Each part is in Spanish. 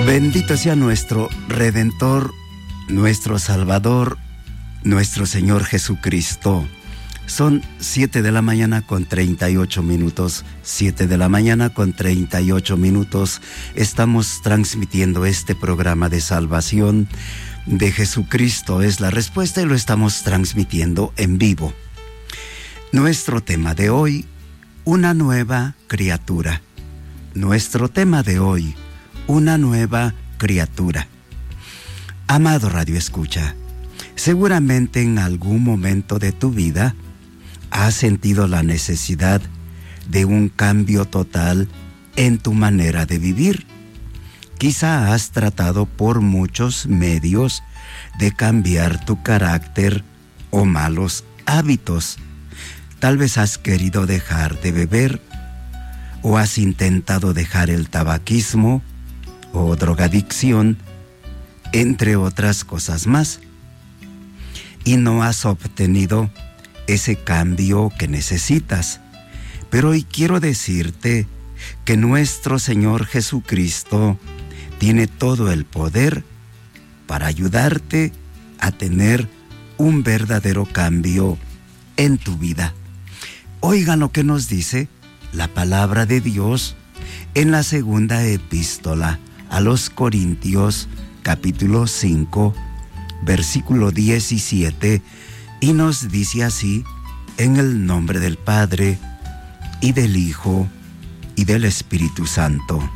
Bendito sea nuestro Redentor, nuestro Salvador, nuestro Señor Jesucristo. Son 7 de la mañana con 38 minutos. 7 de la mañana con 38 minutos. Estamos transmitiendo este programa de salvación de Jesucristo. Es la respuesta y lo estamos transmitiendo en vivo. Nuestro tema de hoy, una nueva criatura. Nuestro tema de hoy, una nueva criatura. Amado Radio Escucha, seguramente en algún momento de tu vida has sentido la necesidad de un cambio total en tu manera de vivir. Quizá has tratado por muchos medios de cambiar tu carácter o malos hábitos. Tal vez has querido dejar de beber o has intentado dejar el tabaquismo o drogadicción, entre otras cosas más, y no has obtenido ese cambio que necesitas. Pero hoy quiero decirte que nuestro Señor Jesucristo tiene todo el poder para ayudarte a tener un verdadero cambio en tu vida. Oigan lo que nos dice la palabra de Dios en la segunda epístola a los Corintios, capítulo 5, versículo 17, y nos dice así: en el nombre del Padre, y del Hijo, y del Espíritu Santo.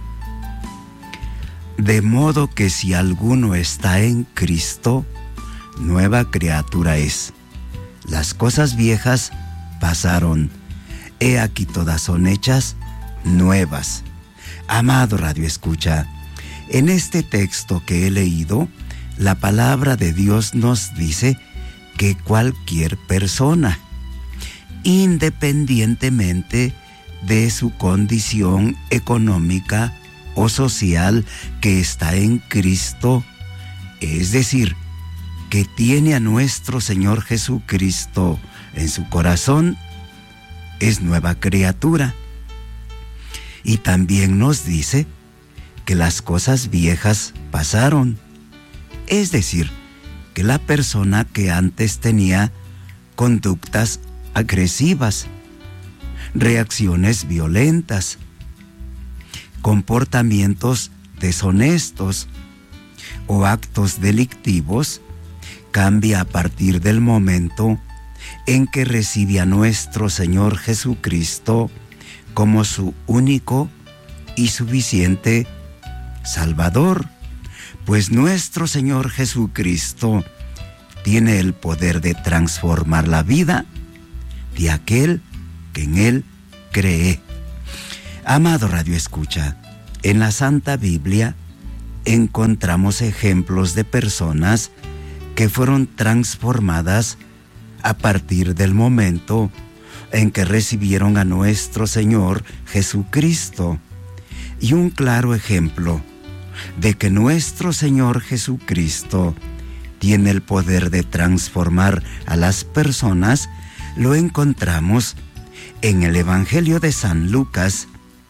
De modo que si alguno está en Cristo, nueva criatura es. Las cosas viejas pasaron, he aquí todas son hechas nuevas. Amado Radio Escucha, en este texto que he leído, la palabra de Dios nos dice que cualquier persona, independientemente de su condición económica o social, que está en Cristo, es decir, que tiene a nuestro Señor Jesucristo en su corazón, es nueva criatura. Y también nos dice que las cosas viejas pasaron, es decir, que la persona que antes tenía conductas agresivas, reacciones violentas, comportamientos deshonestos o actos delictivos, cambia a partir del momento en que recibe a nuestro Señor Jesucristo como su único y suficiente Salvador, pues nuestro Señor Jesucristo tiene el poder de transformar la vida de aquel que en Él cree. Amado Radio Escucha, en la Santa Biblia encontramos ejemplos de personas que fueron transformadas a partir del momento en que recibieron a nuestro Señor Jesucristo. Y un claro ejemplo de que nuestro Señor Jesucristo tiene el poder de transformar a las personas lo encontramos en el Evangelio de San Lucas,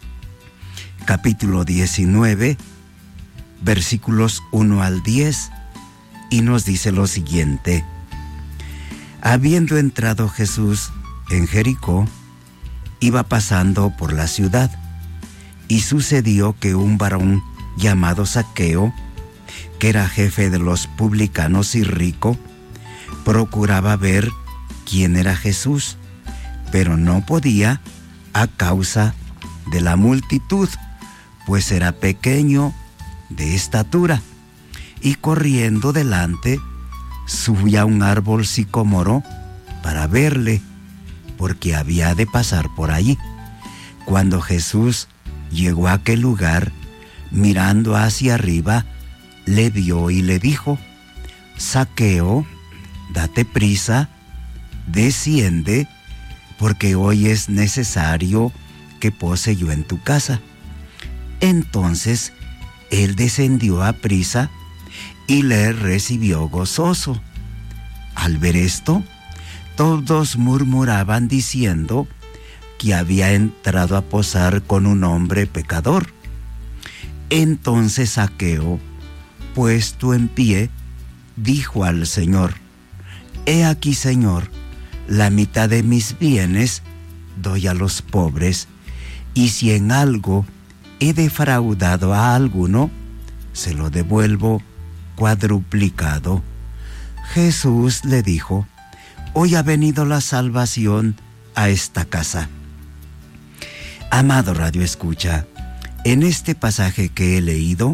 capítulo 19, versículos 1 al 10, y nos dice lo siguiente: habiendo entrado Jesús en Jericó, iba pasando por la ciudad, y sucedió que un varón llamado Zaqueo, que era jefe de los publicanos y rico, procuraba ver quién era Jesús, pero no podía a causa de la multitud, pues era pequeño de estatura, y corriendo delante, subía a un árbol sicómoro para verle, porque había de pasar por allí. Cuando Jesús llegó a aquel lugar, mirando hacia arriba, le vio y le dijo: Zaqueo, date prisa, desciende, porque hoy es necesario que pose yo en tu casa. Entonces él descendió a prisa y le recibió gozoso. Al ver esto, todos murmuraban diciendo que había entrado a posar con un hombre pecador. Entonces Zaqueo, puesto en pie, dijo al Señor: He aquí, Señor, la mitad de mis bienes doy a los pobres, y si en algo he defraudado a alguno, se lo devuelvo cuadruplicado. Jesús le dijo: Hoy ha venido la salvación a esta casa. Amado Radio Escucha, en este pasaje que he leído,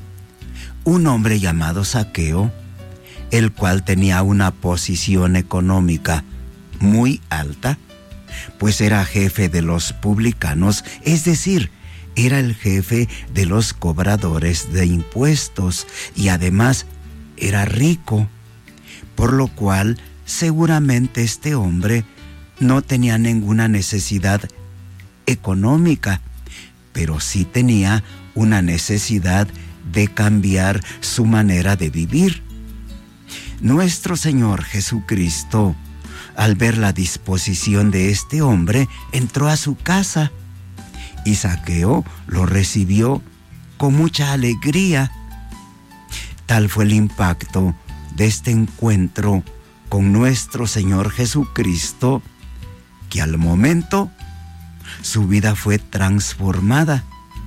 un hombre llamado Zaqueo, el cual tenía una posición económica muy alta, pues era jefe de los publicanos, es decir, era el jefe de los cobradores de impuestos, y además era rico, por lo cual seguramente este hombre no tenía ninguna necesidad económica, pero sí tenía una necesidad de cambiar su manera de vivir. Nuestro Señor Jesucristo, al ver la disposición de este hombre, entró a su casa y Zaqueo lo recibió con mucha alegría. Tal fue el impacto de este encuentro con nuestro Señor Jesucristo, que al momento su vida fue transformada,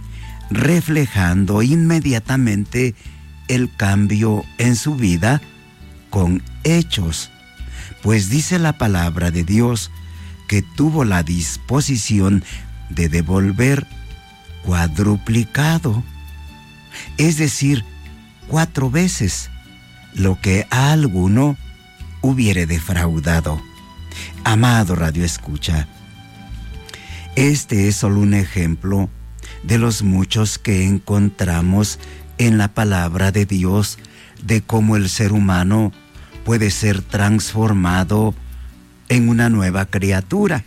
reflejando inmediatamente el cambio en su vida con hechos, pues dice la palabra de Dios que tuvo la disposición de devolver cuadruplicado, es decir, 4 veces lo que a alguno hubiere defraudado. Amado Radio Escucha, este es solo un ejemplo de los muchos que encontramos en la palabra de Dios, de cómo el ser humano puede ser transformado en una nueva criatura.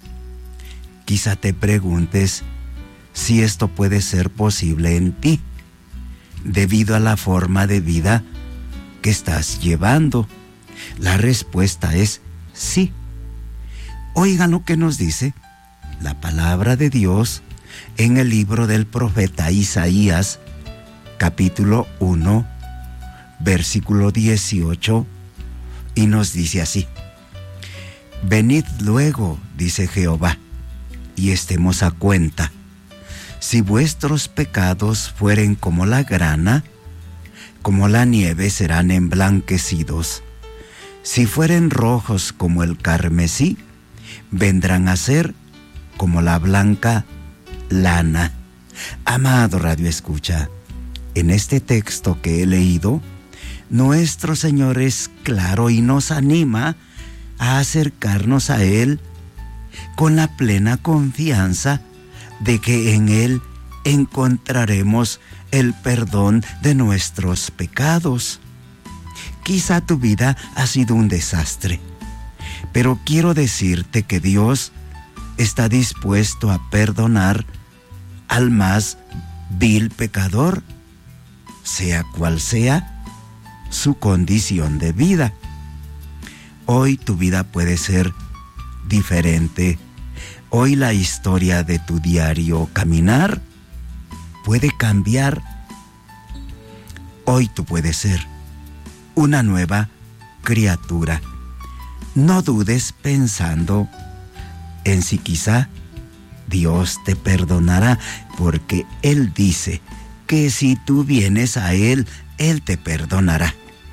Quizá te preguntes si esto puede ser posible en ti, debido a la forma de vida que estás llevando. La respuesta es sí. Oigan lo que nos dice la palabra de Dios en el libro del profeta Isaías, capítulo 1, versículo 18, y nos dice así: Venid luego, dice Jehová, y estemos a cuenta. Si vuestros pecados fueren como la grana, como la nieve serán emblanquecidos. Si fueren rojos como el carmesí, vendrán a ser como la blanca lana. Amado Radio Escucha, en este texto que he leído, nuestro Señor es claro y nos anima a acercarnos a Él con la plena confianza de que en Él encontraremos el perdón de nuestros pecados. Quizá tu vida ha sido un desastre, pero quiero decirte que Dios está dispuesto a perdonar al más vil pecador, sea cual sea su condición de vida. Hoy tu vida puede ser diferente. Hoy la historia de tu diario caminar puede cambiar. Hoy tú puedes ser una nueva criatura. No dudes pensando en si quizá Dios te perdonará, porque Él dice que si tú vienes a Él, Él te perdonará.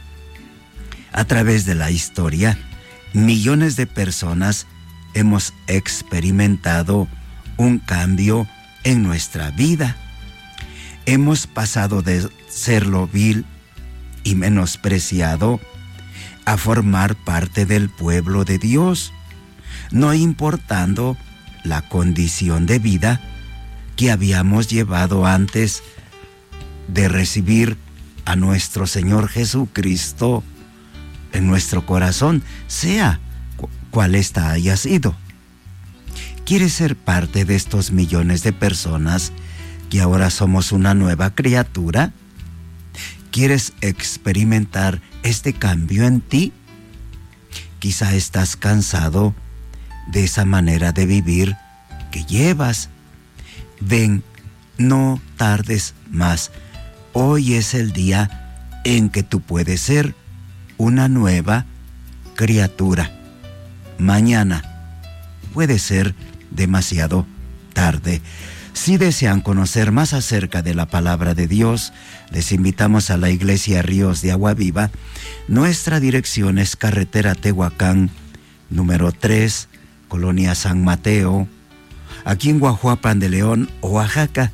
A través de la historia, millones de personas hemos experimentado un cambio en nuestra vida. Hemos pasado de ser lo vil y menospreciado a formar parte del pueblo de Dios, no importando la condición de vida que habíamos llevado antes de recibir a nuestro Señor Jesucristo en nuestro corazón, sea cual ésta haya sido. ¿Quieres ser parte de estos millones de personas que ahora somos una nueva criatura? ¿Quieres experimentar este cambio en ti? Quizá estás cansado de esa manera de vivir que llevas. Ven no tardes más. Hoy es el día en que tú puedes ser una nueva criatura. Mañana puede ser demasiado tarde. Si desean conocer más acerca de la palabra de Dios, les invitamos a la Iglesia Ríos de Agua Viva. Nuestra dirección es carretera Tehuacán, número 3, Colonia San Mateo, aquí en Guajuapan de León, Oaxaca.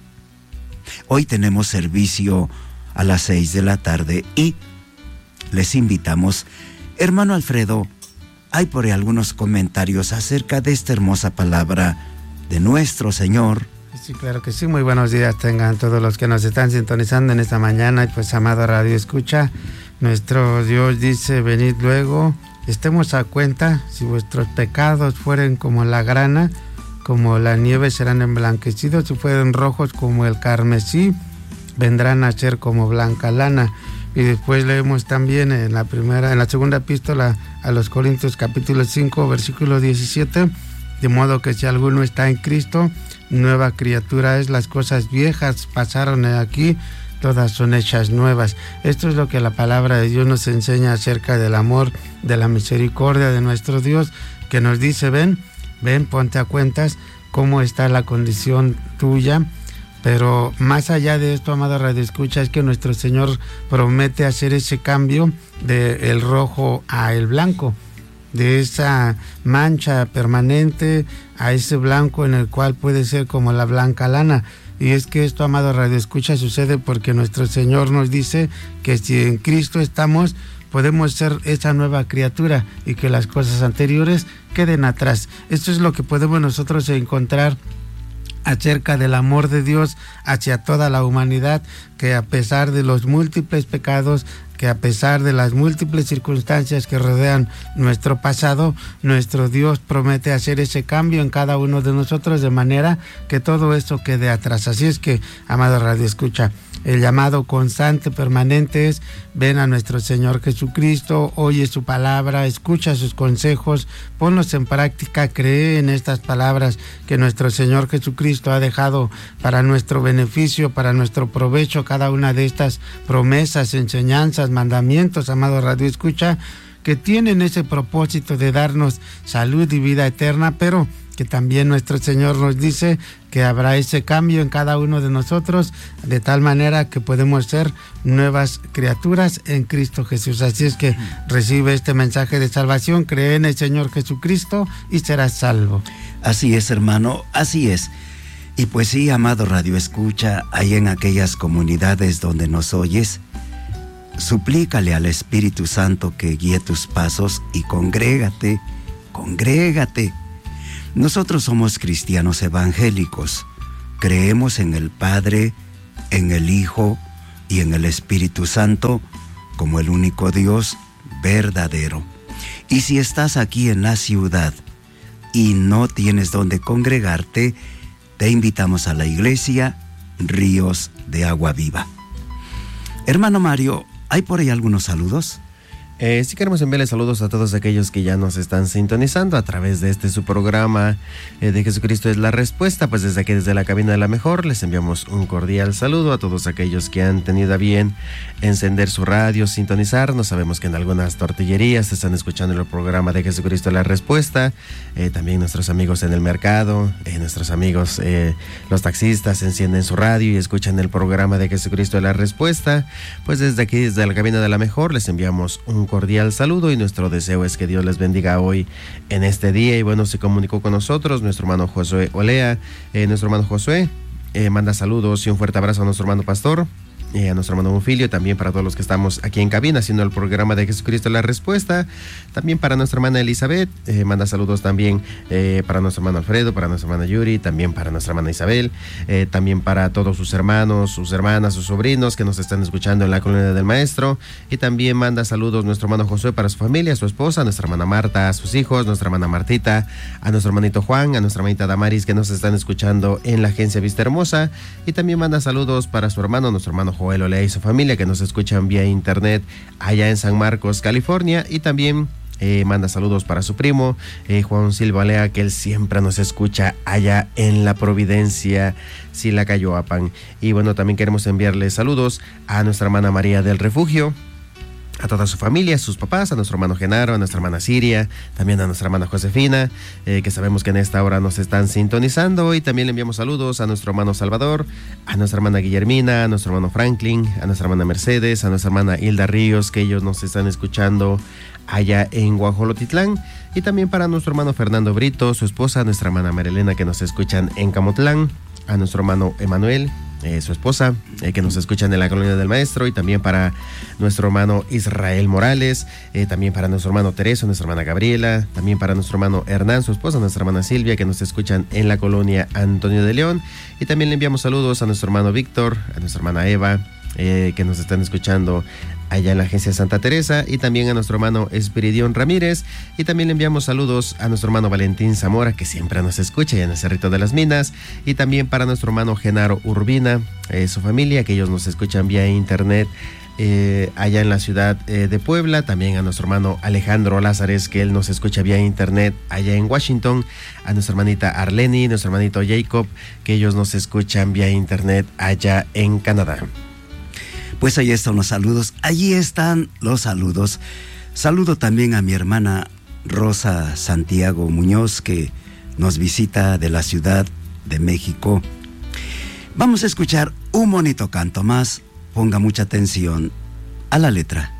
Hoy tenemos servicio a las 6 de la tarde y les invitamos. Hermano Alfredo, hay por ahí algunos comentarios acerca de esta hermosa palabra de nuestro Señor. Sí, claro que sí. Muy buenos días tengan todos los que nos están sintonizando en esta mañana. Y pues, amado Radio Escucha, nuestro Dios dice: venid luego, estemos a cuenta. Si vuestros pecados fueren como la grana, como la nieve serán emblanquecidos. Si fueren rojos como el carmesí, vendrán a ser como blanca lana. Y después leemos también en la segunda epístola a los Corintios, capítulo 5, versículo 17: de modo que si alguno está en Cristo, nueva criatura es, las cosas viejas pasaron aquí, todas son hechas nuevas. Esto es lo que la palabra de Dios nos enseña acerca del amor, de la misericordia de nuestro Dios, que nos dice: ven, ponte a cuentas cómo está la condición tuya. Pero más allá de esto, amado Radio Escucha, es que nuestro Señor promete hacer ese cambio del rojo a el blanco, de esa mancha permanente a ese blanco en el cual puede ser como la blanca lana. Y es que esto, amado Radio Escucha, sucede porque nuestro Señor nos dice que si en Cristo estamos, podemos ser esa nueva criatura y que las cosas anteriores queden atrás. Esto es lo que podemos nosotros encontrar acerca del amor de Dios hacia toda la humanidad, que a pesar de los múltiples pecados, que a pesar de las múltiples circunstancias que rodean nuestro pasado, nuestro Dios promete hacer ese cambio en cada uno de nosotros, de manera que todo eso quede atrás. Así es que, amado Radio Escucha, el llamado constante, permanente es: ven a nuestro Señor Jesucristo, oye su palabra, escucha sus consejos, ponlos en práctica, cree en estas palabras que nuestro Señor Jesucristo ha dejado para nuestro beneficio, para nuestro provecho. Cada una de estas promesas, enseñanzas, mandamientos, amado Radio Escucha, que tienen ese propósito de darnos salud y vida eterna, pero que también nuestro Señor nos dice que habrá ese cambio en cada uno de nosotros, de tal manera que podemos ser nuevas criaturas en Cristo Jesús. Así es que recibe este mensaje de salvación, cree en el Señor Jesucristo y serás salvo. Así es, hermano, así es. Y pues sí, amado Radio Escucha, ahí en aquellas comunidades donde nos oyes, suplícale al Espíritu Santo que guíe tus pasos y congrégate. Nosotros somos cristianos evangélicos. Creemos en el Padre, en el Hijo y en el Espíritu Santo como el único Dios verdadero. Y si estás aquí en la ciudad y no tienes donde congregarte, te invitamos a la Iglesia Ríos de Agua Viva. Hermano Mario, ¿hay por ahí algunos saludos? Sí queremos enviarles saludos a todos aquellos que ya nos están sintonizando a través de su programa de Jesucristo es la Respuesta. Pues desde aquí, desde la cabina de La Mejor, les enviamos un cordial saludo a todos aquellos que han tenido a bien encender su radio, sintonizarnos. Sabemos que en algunas tortillerías están escuchando el programa de Jesucristo es la Respuesta. También nuestros amigos en el mercado, nuestros amigos los taxistas encienden su radio y escuchan el programa de Jesucristo es la Respuesta. Pues desde aquí, desde la cabina de La Mejor, les enviamos un cordial saludo y nuestro deseo es que Dios les bendiga hoy en este día. Y bueno, se comunicó con nosotros nuestro hermano Josué Olea. Nuestro hermano Josué manda saludos y un fuerte abrazo a nuestro hermano Pastor, a nuestro hermano Bonfilio, también para todos los que estamos aquí en cabina haciendo el programa de Jesucristo la Respuesta, también para nuestra hermana Elizabeth, manda saludos también para nuestro hermano Alfredo, para nuestra hermana Yuri, también para nuestra hermana Isabel, también para todos sus hermanos, sus hermanas, sus sobrinos que nos están escuchando en la colonia del Maestro, y también manda saludos nuestro hermano Josué para su familia, su esposa, nuestra hermana Marta, a sus hijos, nuestra hermana Martita, a nuestro hermanito Juan, a nuestra hermanita Damaris que nos están escuchando en la agencia Vista Hermosa, y también manda saludos para su hermano, nuestro hermano Joel Olea y su familia que nos escuchan vía internet allá en San Marcos, California, y también manda saludos para su primo, Juan Silva Lea, que él siempre nos escucha allá en la Providencia, Silacayoapan. Y bueno, también queremos enviarle saludos a nuestra hermana María del Refugio, a toda su familia, a sus papás, a nuestro hermano Genaro, a nuestra hermana Siria, también a nuestra hermana Josefina, que sabemos que en esta hora nos están sintonizando. Y también le enviamos saludos a nuestro hermano Salvador, a nuestra hermana Guillermina, a nuestro hermano Franklin, a nuestra hermana Mercedes, a nuestra hermana Hilda Ríos, que ellos nos están escuchando allá en Guajolotitlán. Y también para nuestro hermano Fernando Brito, su esposa, nuestra hermana Marilena, que nos escuchan en Camotlán, a nuestro hermano Emanuel, su esposa, que nos escuchan en la Colonia del Maestro, y también para nuestro hermano Israel Morales, también para nuestro hermano Tereso, nuestra hermana Gabriela, también para nuestro hermano Hernán, su esposa, nuestra hermana Silvia, que nos escuchan en la Colonia Antonio de León. Y también le enviamos saludos a nuestro hermano Víctor, a nuestra hermana Eva, que nos están escuchando allá en la agencia Santa Teresa, y también a nuestro hermano Espiridión Ramírez. Y también le enviamos saludos a nuestro hermano Valentín Zamora, que siempre nos escucha allá en el Cerrito de las Minas, y también para nuestro hermano Genaro Urbina, su familia, que ellos nos escuchan vía internet allá en la ciudad de Puebla. También a nuestro hermano Alejandro Lázares, que él nos escucha vía internet allá en Washington, a nuestra hermanita Arleni, nuestro hermanito Jacob, que ellos nos escuchan vía internet allá en Canadá. Pues ahí están los saludos, allí están los saludos. Saludo también a mi hermana Rosa Santiago Muñoz, que nos visita de la Ciudad de México. Vamos a escuchar un bonito canto más. Ponga mucha atención a la letra.